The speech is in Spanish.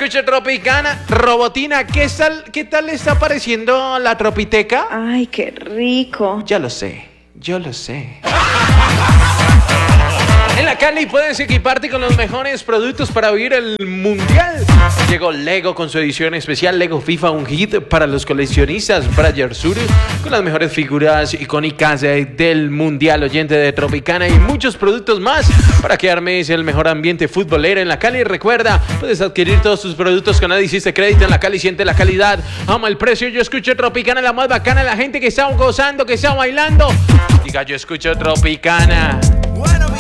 escucho Tropicana. Robotina, ¿qué tal le está pareciendo la Tropiteca? Ay, qué rico. Ya lo sé, yo lo sé. En la Cali puedes equiparte con los mejores productos para vivir el mundial. Llegó Lego con su edición especial Lego FIFA, un hit para los coleccionistas. Brayer Sur con las mejores figuras icónicas del mundial, oyente de Tropicana, y muchos productos más para que armes el mejor ambiente futbolero en la Cali. Recuerda, puedes adquirir todos tus productos con Nadie Hiciste Crédito en la Cali. Siente la calidad, ama el precio. Yo escucho Tropicana, la más bacana, la gente que está gozando, que está bailando. Diga, yo escucho Tropicana.